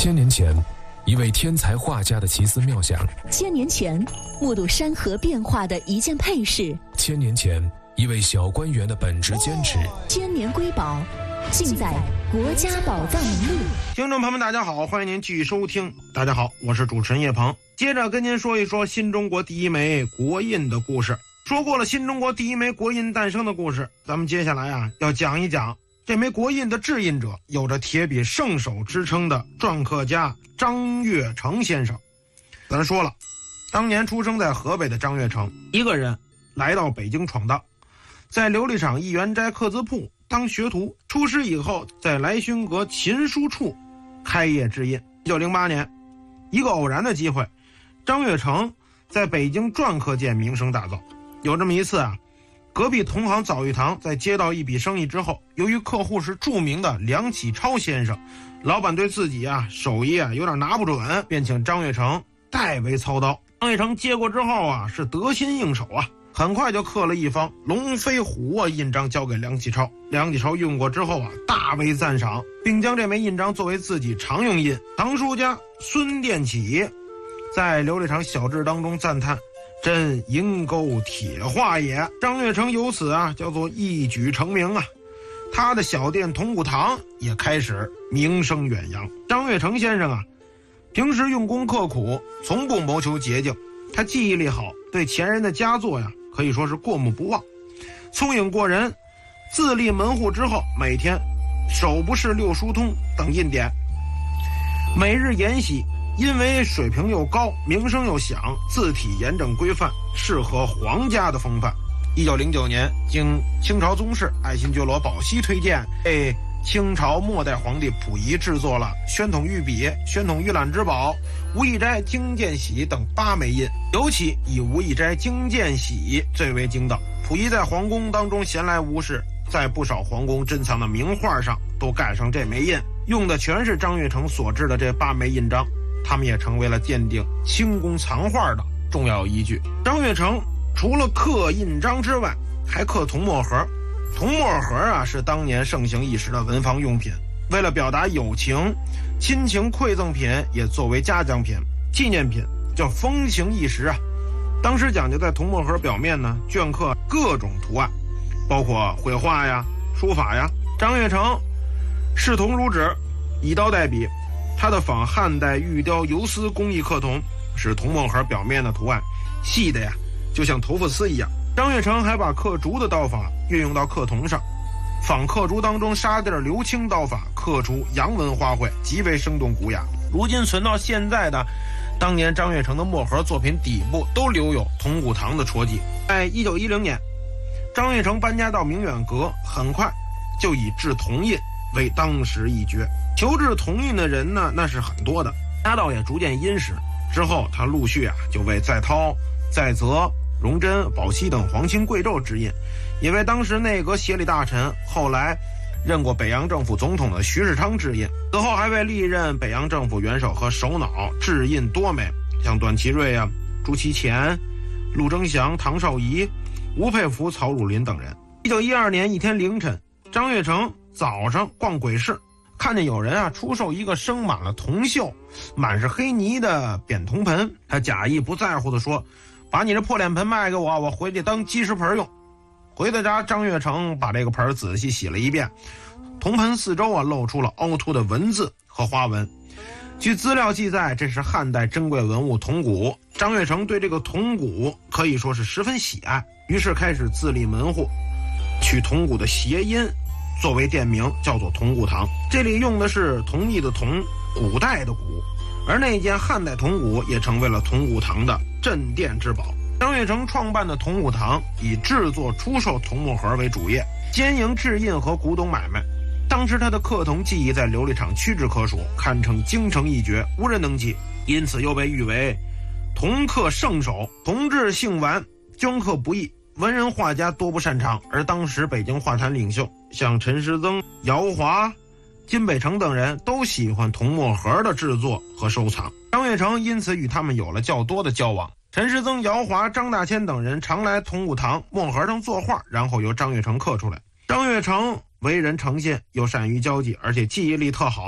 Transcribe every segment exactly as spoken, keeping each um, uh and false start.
千年前，一位天才画家的奇思妙想； 千年前，目睹山河变化的一件配饰； 千年前，一位小官员的本职坚持。 千年瑰宝，尽在国家宝藏名录。 听众朋友们，大家好，欢迎您继续收听。大家好，我是主持人叶鹏，接着跟您说一说新中国第一枚国印的故事。说过了新中国第一枚国印诞生的故事，咱们接下来啊要讲一讲这枚国印的制印者，有着铁笔圣手之称的篆刻家张悦成先生。咱说了，当年出生在河北的张悦成，一个人来到北京闯荡，在琉璃厂一元斋刻字铺当学徒，出师以后在来勋阁琴书处开业制印。一九零八年，一个偶然的机会，张悦成在北京篆刻界名声大噪。有这么一次啊，隔壁同行枣玉堂在接到一笔生意之后，由于客户是著名的梁启超先生，老板对自己啊手艺啊有点拿不准，便请张悦成代为操刀。张悦成接过之后啊，是得心应手啊，很快就刻了一方龙飞虎卧印章交给梁启超。梁启超用过之后啊，大为赞赏，并将这枚印章作为自己常用印。唐书家孙殿启在琉璃厂小志当中赞叹：“真银钩铁画也。”张悦成由此啊叫做一举成名啊，他的小店铜鼓堂也开始名声远扬。张悦成先生啊，平时用功刻苦，从不谋求捷径，他记忆力好，对前人的佳作呀可以说是过目不忘。聪颖过人，自立门户之后，每天手不释六书通等印典，每日研习。因为水平又高，名声又响，字体严整规范，适合皇家的风范。一九零九年，经清朝宗室爱新觉罗宝熙推荐，被清朝末代皇帝溥仪制作了宣统御笔、宣统御览之宝、吴义斋经鉴玺等八枚印，尤其以吴义斋经鉴玺最为精到。溥仪在皇宫当中闲来无事，在不少皇宫珍藏的名画上都盖上这枚印，用的全是张悦成所制的这八枚印章，他们也成为了鉴定清宫藏画的重要依据。张悦成除了刻印章之外，还刻铜墨盒。铜墨盒啊，是当年盛行一时的文房用品，为了表达友情、亲情，馈赠品也作为嘉奖品、纪念品，叫风行一时啊。当时讲究在铜墨盒表面呢镌刻各种图案，包括绘画呀、书法呀。张悦成视铜如纸，以刀代笔，他的仿汉代玉雕游丝工艺刻铜，使铜墨盒表面的图案细的呀就像头发丝一样。张悦成还把刻竹的刀法运用到刻铜上，仿刻竹当中沙地流青刀法刻出洋文花卉，极为生动古雅。如今存到现在的当年张悦成的墨盒作品底部都留有铜鼓堂的戳记。在一九一零年，张悦成搬家到明远阁，很快就以制铜印为当时一绝。求制铜印的人呢，那是很多的，家道也逐渐殷实。之后他陆续啊就为载涛、载泽、荣臻、宝熙等皇亲贵胄制印，也为当时内阁协理大臣，后来任过北洋政府总统的徐世昌制印。此后还为历任北洋政府元首和首脑制印多枚，像段祺瑞啊、朱其潜、陆征祥、唐绍仪、吴佩孚、曹汝霖等人。一九一二年一天凌晨，张悦成早上逛鬼市，看见有人啊出售一个生满了铜锈、满是黑泥的扁铜盆，他假意不在乎地说：“把你这破脸盆卖给我，我回去当鸡食盆用。”回到家，张悦成把这个盆仔细洗了一遍，铜盆四周啊露出了凹凸的文字和花纹。据资料记载，这是汉代珍贵文物铜鼓。张悦成对这个铜鼓可以说是十分喜爱，于是开始自立门户，取铜鼓的谐音作为店名，叫做铜鼓堂。这里用的是铜艺的铜，古代的鼓，而那件汉代铜鼓也成为了铜鼓堂的镇店之宝。张悦成创办的铜鼓堂以制作出售铜墨盒为主业，兼营制印和古董买卖。当时他的刻铜技艺在琉璃厂屈指可数，堪称京城一绝，无人能及，因此又被誉为铜刻圣手。铜制性顽，镌刻不易，文人画家多不擅长，而当时北京画坛领袖像陈师曾、姚华、金北成等人都喜欢铜墨盒的制作和收藏。张悦成因此与他们有了较多的交往。陈师曾、姚华、张大千等人常来铜鼓堂墨盒上作画，然后由张悦成刻出来。张悦成为人诚信，又善于交际，而且记忆力特好，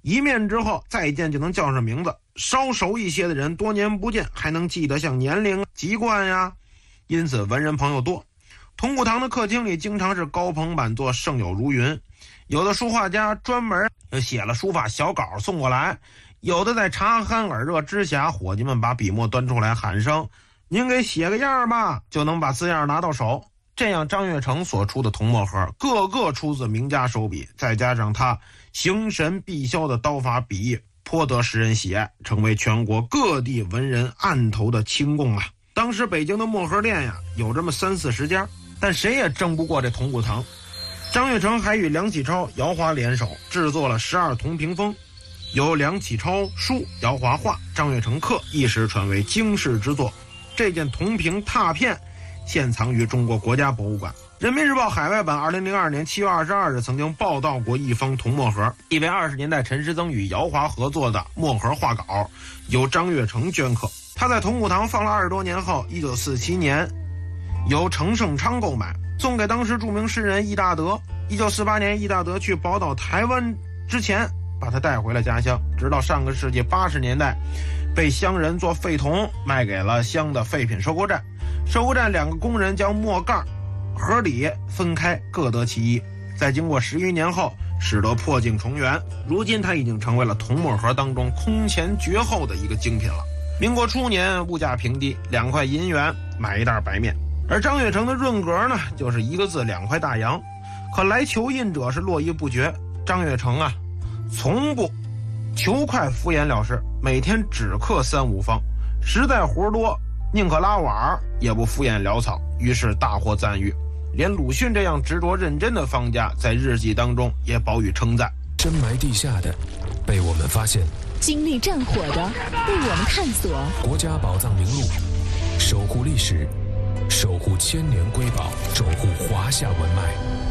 一面之后再见就能叫上名字，稍熟一些的人多年不见还能记得像年龄、籍贯呀，因此文人朋友多。同古堂的客厅里经常是高朋满座，盛友如云，有的书画家专门写了书法小稿送过来，有的在茶酣耳热之下，伙计们把笔墨端出来喊声您给写个样吧，就能把字样拿到手。这样张悦成所出的铜墨盒个个出自名家手笔，再加上他形神毕肖的刀法笔艺，颇得世人喜爱，成为全国各地文人案头的清供啊。当时北京的墨盒店呀有这么三四十家，但谁也争不过这铜古堂。张悦成还与梁启超、姚华联手制作了十二铜屏风，由梁启超书，姚华画，张悦成刻，一时传为惊世之作。这件铜屏拓片现藏于中国国家博物馆。人民日报海外版二零零二年七月二十二日曾经报道过一方铜墨盒，意为二十年代陈师曾与姚华合作的墨盒画稿，由张悦成镌刻。他在铜古堂放了二十多年后，一九四七年由程胜昌购买，送给当时著名诗人易大德。一九四八年，易大德去宝岛台湾之前，把他带回了家乡，直到上个世纪八十年代，被乡人做废铜卖给了乡的废品收购站。收购站两个工人将墨盖盒里分开，各得其一。在经过十余年后，使得破镜重圆，如今它已经成为了铜墨盒当中空前绝后的一个精品了。民国初年，物价平低，两块银元买一袋白面。而张悦成的润格呢，就是一个字两块大洋。可来求印者是络绎不绝，张悦成啊，从不求快敷衍了事，每天只刻三五方，实在活多，宁可拉碗也不敷衍潦草，于是大获赞誉。连鲁迅这样执着认真的方家，在日记当中也饱予称赞。 深埋地下的被我们发现， 经历战火的被我们探索。 国家宝藏名录，守护历史，守护千年瑰宝，守护华夏文脉。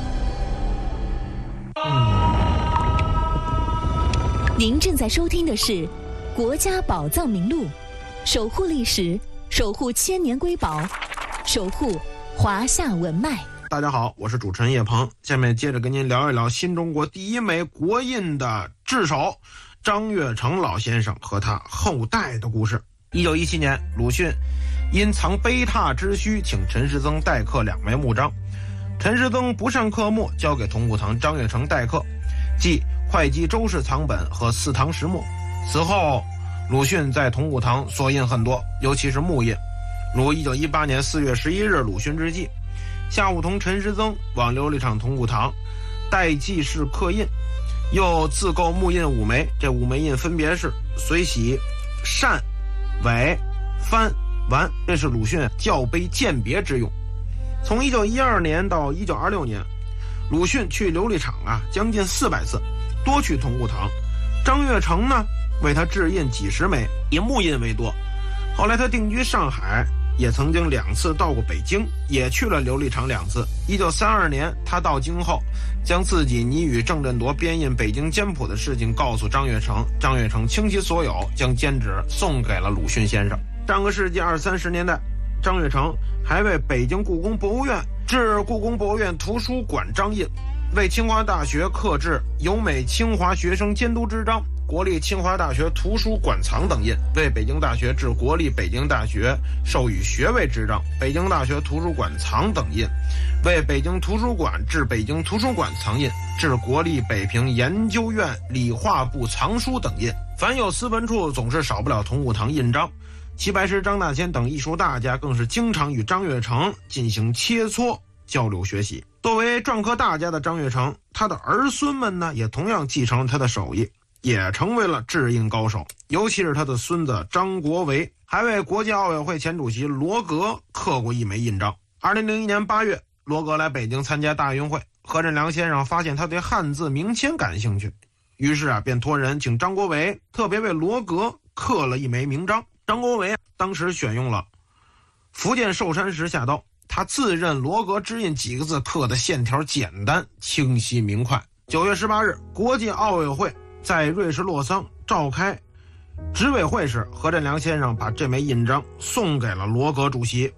您正在收听的是《国家宝藏名录》，守护历史，守护千年瑰宝，守护华夏文脉。 大家好，我是主持人叶鹏，下面接着跟您聊一聊新中国第一枚国印的制手张悦成老先生和他后代的故事。一九一七年，鲁迅因藏碑拓之需，请陈师曾代刻两枚木章。陈师曾不善刻木，交给铜古堂张悦成代刻，即会稽周氏藏本和四堂石木。此后，鲁迅在铜古堂所印很多，尤其是木印，如一九一八年四月十一日鲁迅日记，下午同陈师曾往琉璃厂铜古堂代记式刻印，又自购木印五枚，这五枚印分别是随喜、善、伪、藩、完，这是鲁迅校碑鉴别之用。从一九一二年到一九二六年，鲁迅去琉璃厂啊将近四百次，多去铜古堂。张悦成呢为他制印几十枚，以木印为多。后来他定居上海，也曾经两次到过北京，也去了琉璃厂两次。一九三二年他到京后，将自己拟与郑振铎编印北京简谱的事情告诉张悦成，张悦成倾其所有，将简纸送给了鲁迅先生。上个世纪二三十年代，张悦成还为北京故宫博物院至故宫博物院图书馆章印，为清华大学刻制由美清华学生监督之章、国立清华大学图书馆藏等印，为北京大学至国立北京大学授予学位之章、北京大学图书馆藏等印，为北京图书馆至北京图书馆藏印，至国立北平研究院理化部藏书等印。凡有私文处，总是少不了铜古堂印章。齐白石、张大千等艺术大家更是经常与张悦成进行切磋交流学习。作为篆刻大家的张悦成，他的儿孙们呢也同样继承了他的手艺，也成为了制印高手。尤其是他的孙子张国维，还为国际奥委会前主席罗格刻过一枚印章。二零零一年八月，罗格来北京参加大运会，何振良先生发现他对汉字名签感兴趣，于是啊便托人请张国维特别为罗格刻了一枚名章。张国维当时选用了福建寿山石下刀，他自认罗格之印几个字刻的线条简单清晰明快。九月十八日，国际奥委会在瑞士洛桑召开执委会时，何振良先生把这枚印章送给了罗格主席。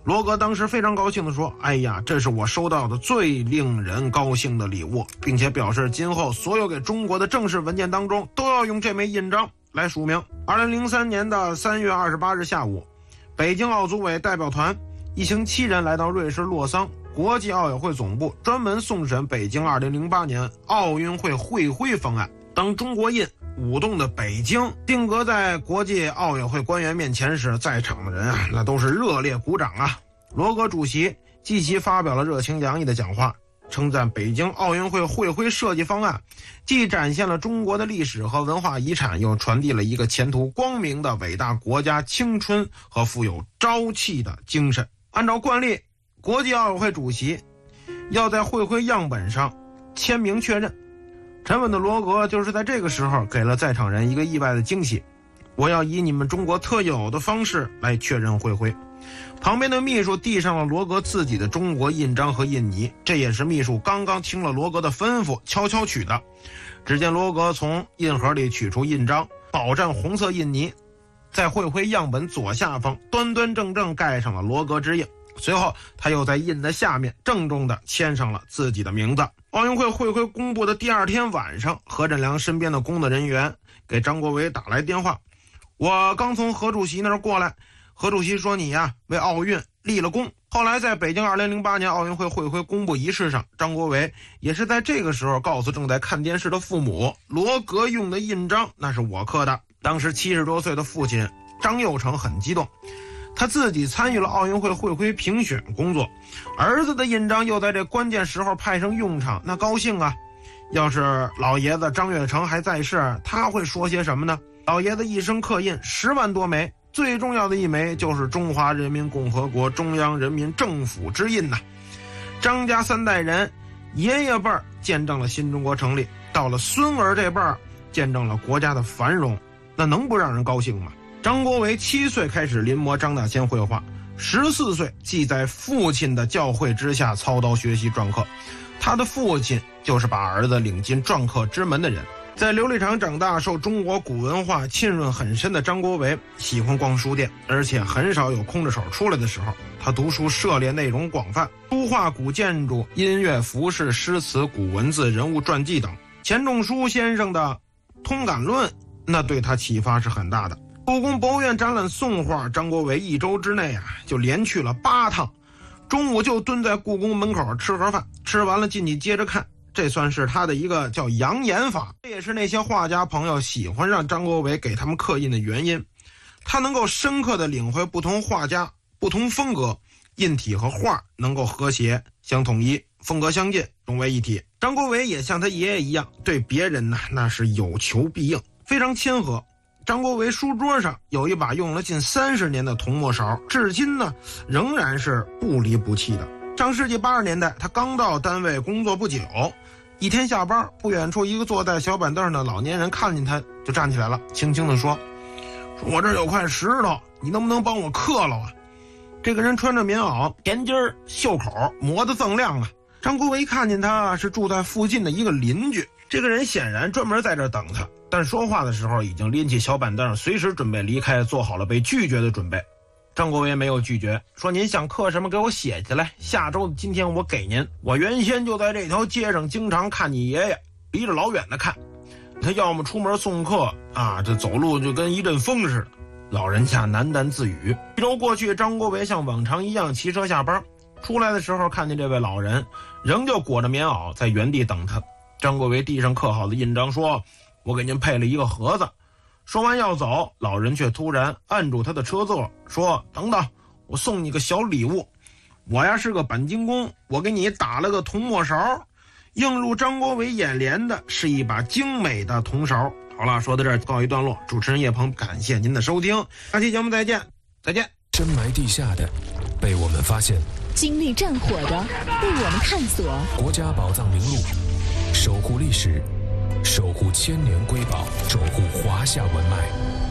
罗格当时非常高兴地说，哎呀，这是我收到的最令人高兴的礼物，并且表示今后所有给中国的正式文件当中都要用这枚印章来署名。二零零三年的三月二十八日下午，北京奥组委代表团一行七人来到瑞士洛桑国际奥委会总部，专门送审北京二零零八年奥运会会徽方案。当中国印舞动的北京定格在国际奥委会官员面前时，在场的人啊，那都是热烈鼓掌啊。罗格主席即席发表了热情洋溢的讲话，称赞北京奥运会会徽设计方案既展现了中国的历史和文化遗产，又传递了一个前途光明的伟大国家青春和富有朝气的精神。按照惯例，国际奥委会主席要在会徽样本上签名确认。沉稳的罗格就是在这个时候给了在场人一个意外的惊喜，我要以你们中国特有的方式来确认会徽。旁边的秘书递上了罗格自己的中国印章和印泥，这也是秘书刚刚听了罗格的吩咐悄悄取的。只见罗格从印盒里取出印章，饱蘸红色印泥，在会徽样本左下方端端正正盖上了罗格之印，随后他又在印的下面郑重地签上了自己的名字。奥运会会徽公布的第二天晚上，何振良身边的工作人员给张国维打来电话，我刚从何主席那儿过来，何主席说你呀为奥运立了功。后来在北京二零零八年奥运会会徽公布仪式上，张国维也是在这个时候告诉正在看电视的父母，罗格用的印章那是我刻的。当时七十多岁的父亲张佑成很激动，他自己参与了奥运会会徽评选工作，儿子的印章又在这关键时候派上用场，那高兴啊。要是老爷子张悦成还在世，他会说些什么呢？老爷子一生刻印十万多枚，最重要的一枚就是中华人民共和国中央人民政府之印呐。张家三代人，爷爷辈儿见证了新中国成立，到了孙儿这辈儿见证了国家的繁荣，那能不让人高兴吗？张国维七岁开始临摹张大千绘画，十四岁即在父亲的教诲之下操刀学习篆刻。他的父亲就是把儿子领进篆刻之门的人。在琉璃厂长大，受中国古文化浸润很深的张国维喜欢逛书店，而且很少有空着手出来的时候。他读书涉猎内容广泛，书画、古建筑、音乐、服饰、诗词、古文字、人物传记等。钱钟书先生的《通感论》那对他启发是很大的。故宫博物院展览宋画，张国维一周之内啊就连去了八趟，中午就蹲在故宫门口吃盒饭，吃完了进去接着看，这算是他的一个叫养眼法。这也是那些画家朋友喜欢让张国维给他们刻印的原因，他能够深刻地领会不同画家不同风格，印体和画能够和谐相统一，风格相近，融为一体。张国维也像他爷爷一样，对别人呢那是有求必应，非常谦和。张国维书桌上有一把用了近三十年的铜墨勺，至今呢仍然是不离不弃的。上世纪八十年代，他刚到单位工作不久，一天下班，不远处一个坐在小板凳上的老年人看见他就站起来了，轻轻地说：“说我这有块石头，你能不能帮我刻了啊？”这个人穿着棉袄，前襟袖口磨得锃亮啊。张国维看见他是住在附近的一个邻居，这个人显然专门在这儿等他，但说话的时候已经拎起小板凳，随时准备离开，做好了被拒绝的准备。张国维没有拒绝，说：“您想刻什么给我写下来，下周的今天我给您。我原先就在这条街上经常看你爷爷，离着老远的看，他要么出门送客啊，这走路就跟一阵风似的。”老人家喃喃自语。一周过去，张国维像往常一样骑车下班，出来的时候看见这位老人仍旧裹着棉袄在原地等他。张国维递上刻好的印章，说：“我给您配了一个盒子。”说完要走，老人却突然按住他的车座，说：“等等，我送你个小礼物。我呀是个钣金工，我给你打了个铜墨勺。”映入张国维眼帘的是一把精美的铜勺。好了，说到这儿告一段落。主持人叶鹏，感谢您的收听，下期节目再见，再见。 深埋地下的被我们发现， 经历战火的被我们探索。 国家宝藏名录，守护历史，守护千年瑰宝，守护华夏文脉。